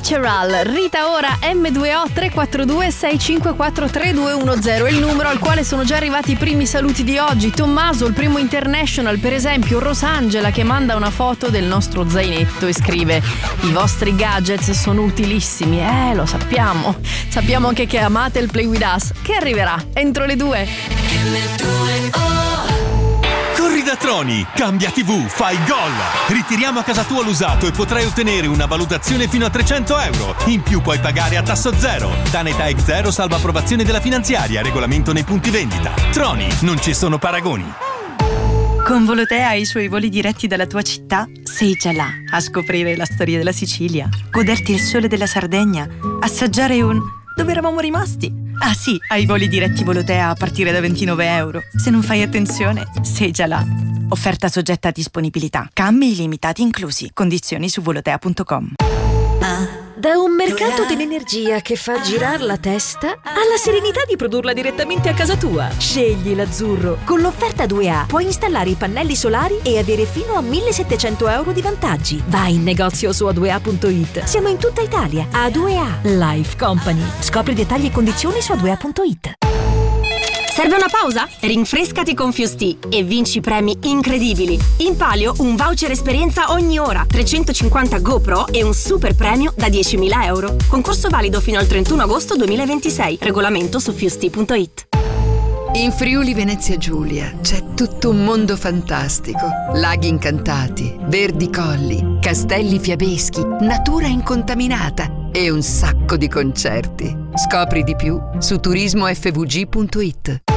Natural. Rita ora M2O 342 654 3210 è il numero al quale sono già arrivati i primi saluti di oggi. Tommaso, il primo international, per esempio. Rosangela che manda una foto del nostro zainetto e scrive: i vostri gadgets sono utilissimi, lo sappiamo. Sappiamo anche che amate il Play With Us, che arriverà entro le 2. Corri da Troni, cambia TV, fai gol! Ritiriamo a casa tua l'usato e potrai ottenere una valutazione fino a 300 euro. In più puoi pagare a tasso zero. Tanetech Zero salva approvazione della finanziaria, regolamento nei punti vendita. Troni, non ci sono paragoni. Con Volotea e i suoi voli diretti dalla tua città sei già là a scoprire la storia della Sicilia, goderti il sole della Sardegna, assaggiare un... dove eravamo rimasti? Ah sì, hai voli diretti Volotea a partire da 29 euro. Se non fai attenzione, sei già là. Offerta soggetta a disponibilità. Cambi illimitati inclusi. Condizioni su volotea.com. Da un mercato dell'energia che fa girare la testa alla serenità di produrla direttamente a casa tua. Scegli l'Azzurro. Con l'offerta 2A puoi installare i pannelli solari e avere fino a 1.700 euro di vantaggi. Vai in negozio su a2a.it. Siamo in tutta Italia. A2A Life Company. Scopri dettagli e condizioni su a2a.it. Serve una pausa? Rinfrescati con Fusti e vinci premi incredibili. In palio un voucher esperienza ogni ora, 350 GoPro e un super premio da 10.000 euro. Concorso valido fino al 31 agosto 2026. Regolamento su fusti.it. In Friuli Venezia Giulia c'è tutto un mondo fantastico. Laghi incantati, verdi colli, castelli fiabeschi, natura incontaminata e un sacco di concerti. Scopri di più su turismofvg.it.